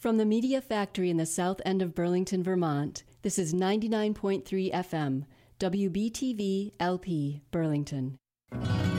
From the Media Factory in the south end of Burlington, Vermont, this is 99.3 FM, WBTV LP, Burlington.